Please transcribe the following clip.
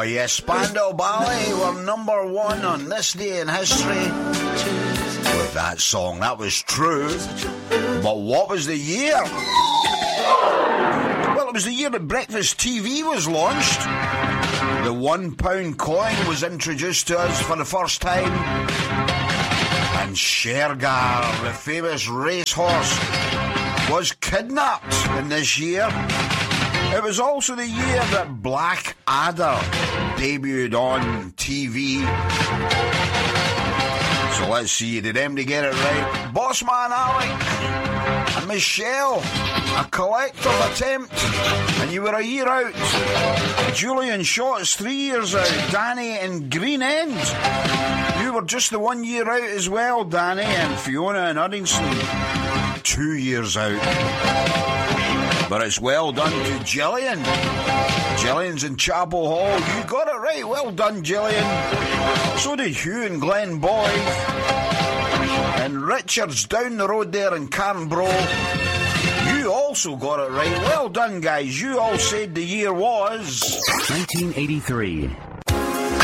yes, Spandau Ballet were number one on this day in history with that song. That was true. But what was the year? Well, it was the year that Breakfast TV was launched. The £1 coin was introduced to us for the first time. And Shergar, the famous racehorse, was kidnapped in this year. It was also the year that Black Adder debuted on TV. So let's see, did them to get it right? Bossman Alec and Michelle, a collective attempt, and you were a year out. Julian Shot's 3 years out. Danny and Green End, you were just the 1 year out as well, Danny. And Fiona and Uddingston, 2 years out. But it's well done to Gillian. Gillian's in Chapel Hall. You got it right. Well done, Gillian. So did Hugh and Glenn Boyd. And Richard's down the road there in Carnbro. You also got it right. Well done, guys. You all said the year was 1983.